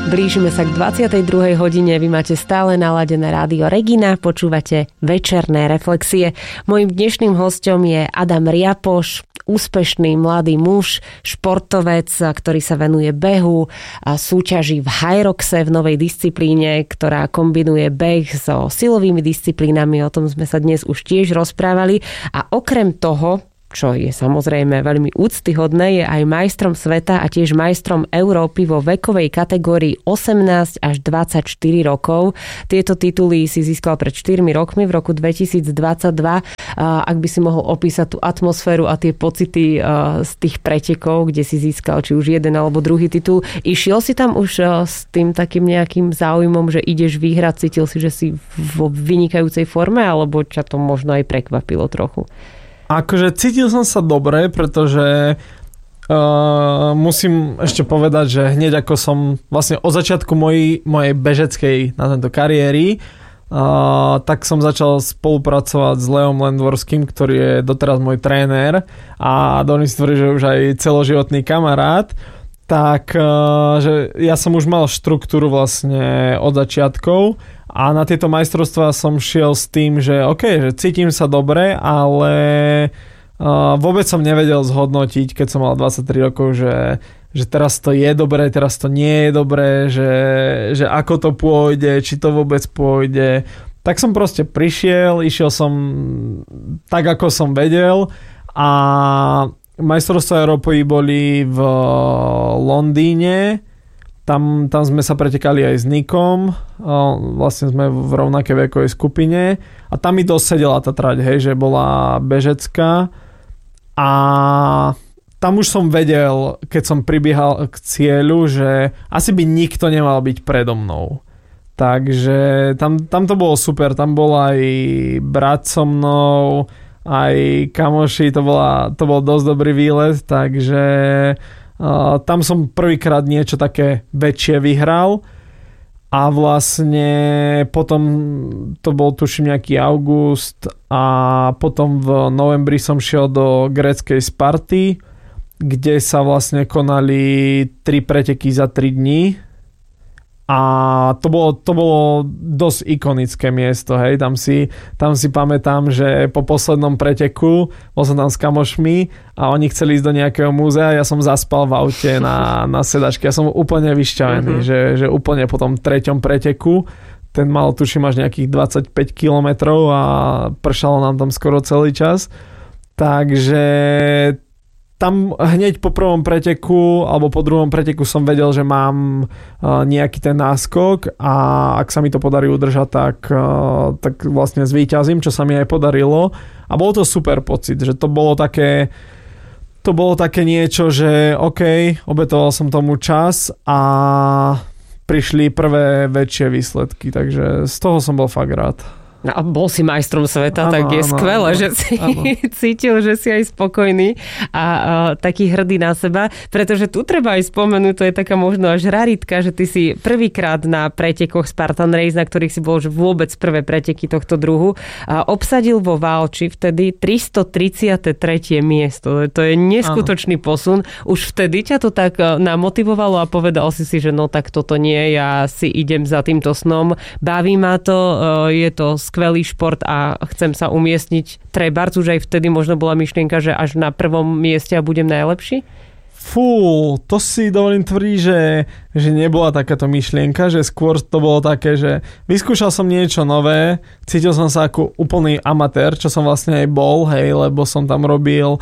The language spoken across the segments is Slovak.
Blížime sa k 22. hodine, vy máte stále naladené Rádio Regina, počúvate večerné reflexie. Mojím dnešným hosťom je Adam Riapoš, úspešný mladý muž, športovec, ktorý sa venuje behu a súťaží v Hyroxe v novej disciplíne, ktorá kombinuje beh so silovými disciplínami, o tom sme sa dnes už tiež rozprávali a okrem toho, čo je samozrejme veľmi úctyhodné, je aj majstrom sveta a tiež majstrom Európy vo vekovej kategórii 18 až 24 rokov. Tieto tituly si získal pred 4 rokmi v roku 2022. Ak by si mohol opísať tú atmosféru a tie pocity z tých pretekov, kde si získal či už jeden alebo druhý titul. Išiel si tam už s tým takým nejakým záujmom, že ideš vyhrať, cítil si, že si vo vynikajúcej forme, alebo ťa to možno aj prekvapilo trochu? Akože cítil som sa dobre, pretože musím ešte povedať, že hneď ako som vlastne od začiatku mojej bežeckej na tento kariéry, tak som začal spolupracovať s Leom Lendvorským, ktorý je doteraz môj tréner a dovolím si tvrdiť, že už aj celoživotný kamarát. Tak, že ja som už mal štruktúru vlastne od začiatkov a na tieto majstrovstvá som šiel s tým, že že cítim sa dobre, ale vôbec som nevedel zhodnotiť, keď som mal 23 rokov, že teraz to je dobré, teraz to nie je dobré, že ako to pôjde, či to vôbec pôjde. Tak som proste prišiel, išiel som tak, ako som vedel a majstrovstvá Európy boli v Londýne, tam sme sa pretekali aj s Nikom, vlastne sme v rovnakej vekovej skupine a tam mi dosedela tá trať, že bola bežecká a tam už som vedel, keď som pribiehal k cieľu, že asi by nikto nemal byť predo mnou. Takže tam to bolo super, tam bol aj brat so mnou, aj kamoši, to bol dosť dobrý výlet, takže tam som prvýkrát niečo také väčšie vyhral a vlastne potom to bol tuším nejaký august a potom v novembri som šiel do gréckej Sparty, kde sa vlastne konali 3 preteky za 3 dní. A to bolo dosť ikonické miesto, tam si pamätám, že po poslednom preteku bol som tam s kamošmi a oni chceli ísť do nejakého múzea, ja som zaspal v aute na sedačke, ja som úplne vyšťavený, že úplne po tom 3. preteku, ten mal tuším až nejakých 25 kilometrov a pršalo nám tam skoro celý čas, takže tam hneď po prvom preteku alebo po druhom preteku som vedel, že mám nejaký ten náskok a ak sa mi to podarí udržať, tak vlastne zvíťazím, čo sa mi aj podarilo a bol to super pocit, že to bolo také niečo, že obetoval som tomu čas a prišli prvé väčšie výsledky, takže z toho som bol fakt rád. A bol si majstrom sveta, tak je skvelé, že si cítil, že si aj spokojný a taký hrdý na seba, pretože tu treba aj spomenúť, to je taká možno až raritka, že ty si prvýkrát na pretekoch Spartan Race, na ktorých si bol vôbec prvé preteky tohto druhu, a obsadil vo Valči vtedy 333. miesto. To je neskutočný posun. Už vtedy ťa to tak namotivovalo a povedal si, že no tak toto nie, ja si idem za týmto snom, baví ma to, je to skvelý šport a chcem sa umiestniť trebárs, už aj vtedy možno bola myšlienka, že až na prvom mieste a budem najlepší? To si dovolím tvrdiť, že nebola takáto myšlienka, že skôr to bolo také, že vyskúšal som niečo nové, cítil som sa ako úplný amatér, čo som vlastne aj bol, lebo som tam robil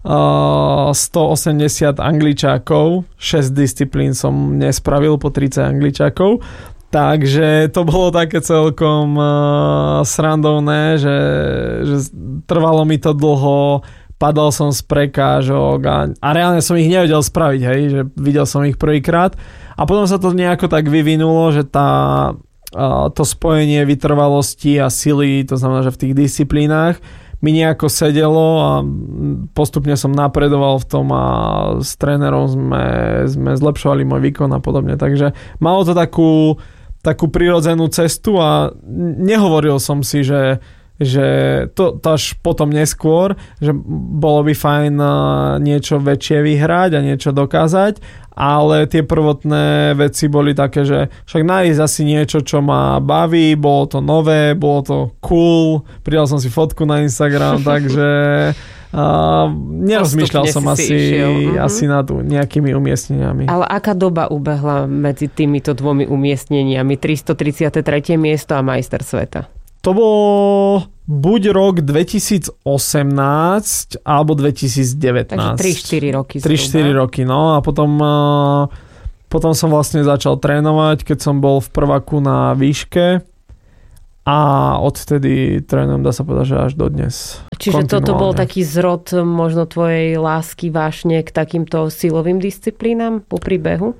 180 angličákov, 6 disciplín som nespravil po 30 angličákov. Takže to bolo také celkom srandovné, že trvalo mi to dlho, padal som z prekážok a reálne som ich nevedel spraviť, že videl som ich prvýkrát a potom sa to nejako tak vyvinulo, že to spojenie vytrvalosti a sily, to znamená, že v tých disciplínach mi nejako sedelo a postupne som napredoval v tom a s trénerom sme zlepšovali môj výkon a podobne, takže malo to takú prirodzenú cestu a nehovoril som si, že že to až potom neskôr, že bolo by fajn niečo väčšie vyhrať a niečo dokázať, ale tie prvotné veci boli také, že však nájsť asi niečo, čo ma baví, bolo to nové, bolo to cool, pridal som si fotku na Instagram, takže nerozmýšľal som asi nad nejakými umiestneniami. Ale aká doba ubehla medzi týmito dvomi umiestneniami? 333. miesto a majster sveta. To bol buď rok 2018 alebo 2019. Takže 3-4 roky. 3-4 roky, no. A potom som vlastne začal trénovať, keď som bol v prváku na výške. A odtedy trénujem, dá sa povedať, že až dodnes. Čiže toto bol taký zrod možno tvojej lásky, vášne k takýmto silovým disciplínam po príbehu?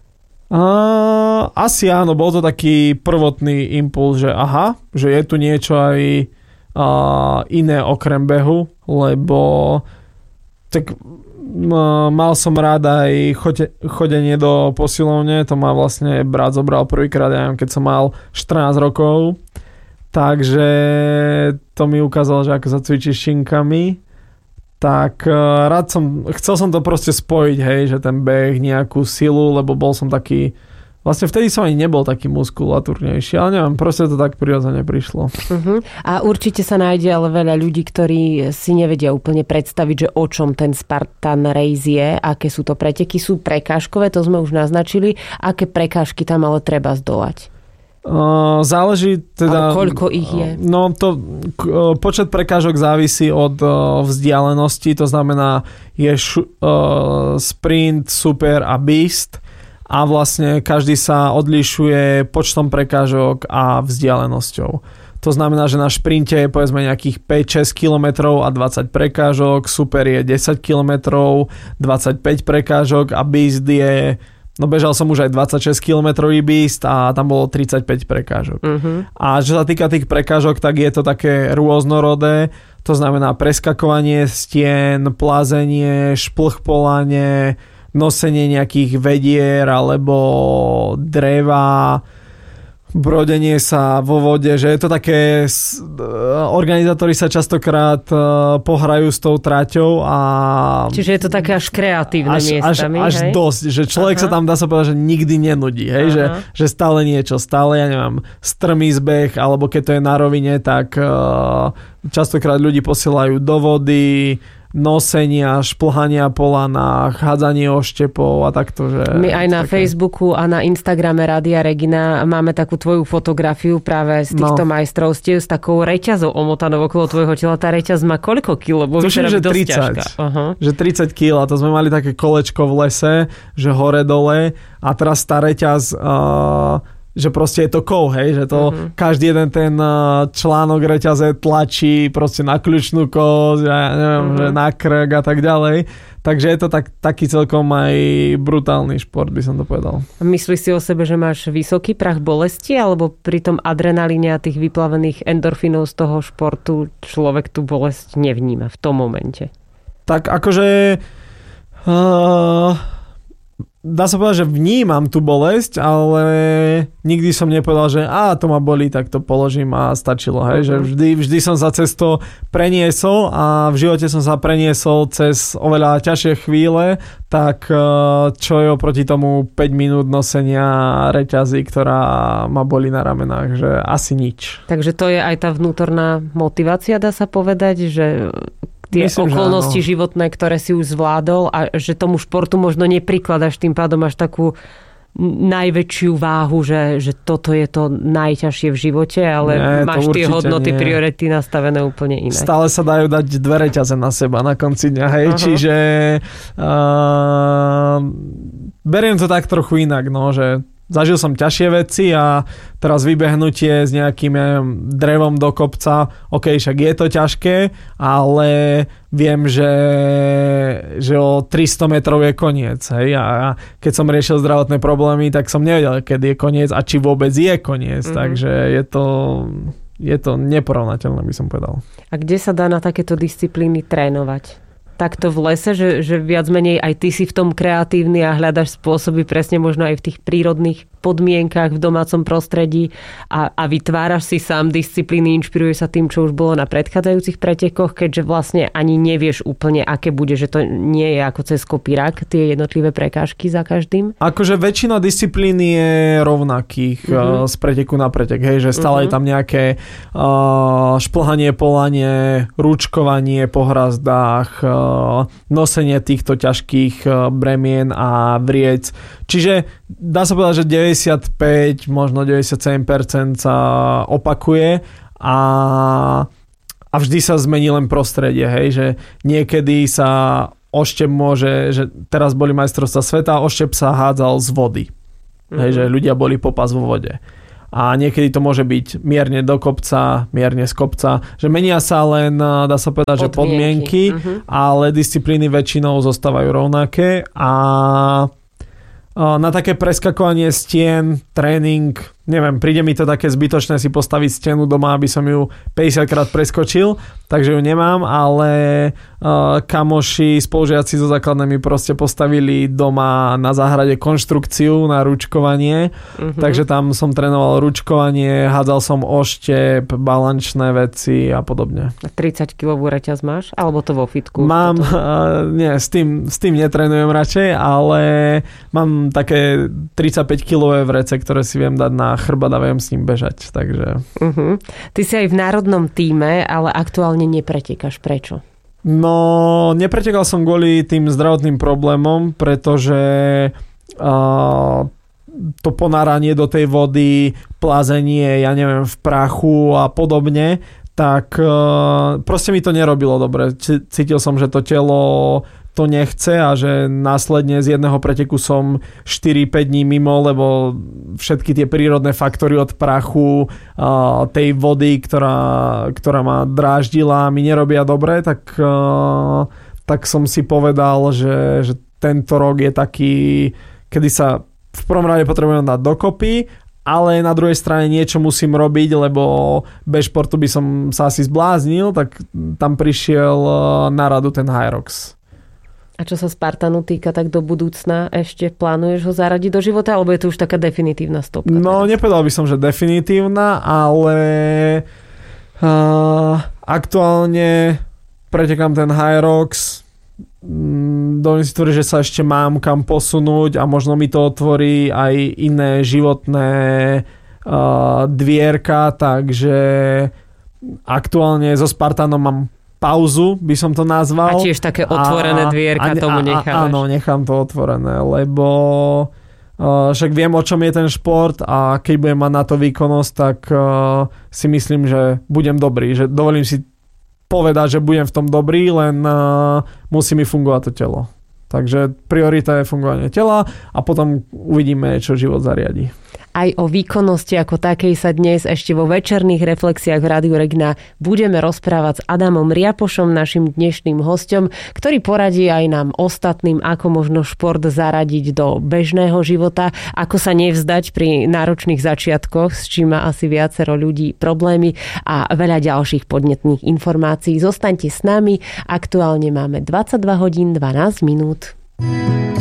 Asi áno, bol to taký prvotný impuls, že aha, že je tu niečo aj iné okrem behu, lebo tak mal som rád aj chodenie do posilovne, to ma vlastne brat zobral prvýkrát, ja neviem, keď som mal 14 rokov, takže to mi ukázalo, že ako sa cvičíš šinkami. Tak chcel som to proste spojiť, hej, že ten beh, nejakú silu, lebo bol som taký, vlastne vtedy som ani nebol taký muskulatúrnejší, ale neviem, proste to tak prirodzene prišlo. A určite sa nájde ale veľa ľudí, ktorí si nevedia úplne predstaviť, že o čom ten Spartan Race je, aké sú to preteky, sú prekážkové, to sme už naznačili, aké prekážky tam ale treba zdolať. Záleží teda... Ale koľko ich je? No počet prekážok závisí od vzdialenosti, to znamená je sprint, super a beast a vlastne každý sa odlišuje počtom prekážok a vzdialenosťou. To znamená, že na šprinte je povedzme nejakých 5-6 km a 20 prekážok, super je 10 km, 25 prekážok a beast je... No bežal som už aj 26 km beast a tam bolo 35 prekážok. A čo sa týka tých prekážok, tak je to také rôznorodé. To znamená preskakovanie stien, plázenie, šplchpolanie, nosenie nejakých vedier alebo dreva, brodenie sa vo vode, že je to také... Organizátori sa častokrát pohrajú s tou traťou a... Čiže je to také až kreatívne miestami, až dosť, že človek sa tam, dá sa povedať, že nikdy nenudí, hej? Že stále niečo, stále, ja neviem, strmý zbeh, alebo keď to je na rovine, tak častokrát ľudí posielajú do vody, nosenia, šplhania po lanách, hádzanie oštepov a takto. Že my aj na Facebooku a na Instagrame Rádia Regina máme takú tvoju fotografiu práve z týchto majstrovstiev s takou reťazou omotanou okolo tvojho tela. Tá reťaz má koľko kilo? Tuším, že 30. Že 30 kg. To sme mali také kolečko v lese, že hore-dole a teraz tá reťaz... že proste je to kov, hej, že to každý jeden ten článok reťaze tlačí proste na kľúčnú kosť, ja neviem, že na krk a tak ďalej. Takže je to taký celkom aj brutálny šport, by som to povedal. Myslíš si o sebe, že máš vysoký prach bolesti, alebo pri tom adrenalíne a tých vyplavených endorfínov z toho športu človek tú bolesť nevníma v tom momente? Tak akože... dá sa povedať, že vnímam tú bolesť, ale nikdy som nepovedal, že to ma bolí, tak to položím a stačilo. Hej? Že vždy som sa cez to preniesol a v živote som sa preniesol cez oveľa ťažšie chvíle, tak čo je oproti tomu 5 minút nosenia reťazy, ktorá ma bolí na ramenách, že asi nič. Takže to je aj tá vnútorná motivácia, dá sa povedať, že... tie okolnosti životné, ktoré si už zvládol a že tomu športu možno neprikladaš tým pádom až takú najväčšiu váhu, že toto je to najťažšie v živote, ale máš tie hodnoty, priority nastavené úplne iné. Stále sa dajú dať dve reťaze na seba na konci dňa, hej, čiže beriem to tak trochu inak, no, že zažil som ťažšie veci a teraz vybehnutie s nejakým drevom do kopca, však je to ťažké, ale viem, že o 300 metrov je koniec. Hej? A keď som riešil zdravotné problémy, tak som nevedel, kedy je koniec a či vôbec je koniec. Takže je to neporovnateľné, by som povedal. A kde sa dá na takéto disciplíny trénovať? takto v lese, že viac menej aj ty si v tom kreatívny a hľadaš spôsoby presne možno aj v tých prírodných podmienkach v domácom prostredí a vytváraš si sám disciplíny, inšpiruješ sa tým, čo už bolo na predchádzajúcich pretekoch, keďže vlastne ani nevieš úplne, aké bude, že to nie je ako cez kopírak, tie jednotlivé prekážky za každým? Akože väčšina disciplín je rovnakých z preteku na pretek, hej, že stále je tam nejaké šplhanie, polanie, ručkovanie po hrazdách, nosenie týchto ťažkých bremien a vriec. Čiže dá sa povedať, že 95, možno 97% sa opakuje a vždy sa zmení len prostredie, hej, že niekedy sa oštep môže, že teraz boli majstrovstvá sveta, oštep sa hádzal z vody. Hej, že ľudia boli popas vo vode. A niekedy to môže byť mierne do kopca, mierne z kopca, že menia sa len, dá sa povedať, že podmienky, ale disciplíny väčšinou zostávajú rovnaké a na také preskakovanie stien, tréning, neviem, príde mi to také zbytočné si postaviť stenu doma, aby som ju 50 krát preskočil, takže ju nemám, ale kamoši, spolužiaci zo základnej mi proste postavili doma na záhrade konštrukciu na ručkovanie, takže tam som trénoval ručkovanie, hádzal som oštep, balančné veci a podobne. 30 kilovú reťaz máš? Alebo to vo fitku? Mám, nie, s tým netrénujem radšej, ale mám také 35 kilové vrece, ktoré si viem dať na chrbát a viem s ním bežať, takže... Ty si aj v národnom tíme, ale aktuálne nepretekáš. Prečo? No, nepretekal som kvôli tým zdravotným problémom, pretože to ponáranie do tej vody, plázenie, ja neviem, v prachu a podobne, tak proste mi to nerobilo dobre. Cítil som, že to telo to nechce a že následne z jedného preteku som 4-5 dní mimo, lebo všetky tie prírodné faktory od prachu, tej vody, ktorá ma dráždila, mi nerobia dobre, tak som si povedal, že tento rok je taký, kedy sa v prvom rade potrebujem dať dokopy, ale na druhej strane niečo musím robiť, lebo bez športu by som sa asi zbláznil, tak tam prišiel na radu ten Hyrox. A čo sa Spartanu týka, tak do budúcna ešte plánuješ ho zaradiť do života, alebo je to už taká definitívna stopka? No, nepovedal by som, že definitívna, ale aktuálne pretekám ten Hyrox. Dovolím si tvrdiť, že sa ešte mám kam posunúť a možno mi to otvorí aj iné životné dvierka, takže aktuálne so Spartanom mám pauzu, by som to nazval. A tiež také otvorené dvierka tomu nechávaš. Áno, nechám to otvorené, lebo však viem, o čom je ten šport a keď budem mať na to výkonnosť, tak si myslím, že budem dobrý. Že dovolím si povedať, že budem v tom dobrý, len musí mi fungovať to telo. Takže priorita je fungovanie tela a potom uvidíme, čo život zariadi. Aj o výkonnosti ako takej sa dnes ešte vo večerných reflexiách v Rádiu Regina budeme rozprávať s Adamom Riapošom, našim dnešným hosťom, ktorý poradí aj nám ostatným, ako možno šport zaradiť do bežného života, ako sa nevzdať pri náročných začiatkoch, s čím má asi viacero ľudí problémy a veľa ďalších podnetných informácií. Zostaňte s nami, aktuálne máme 22 hodín 12 minút.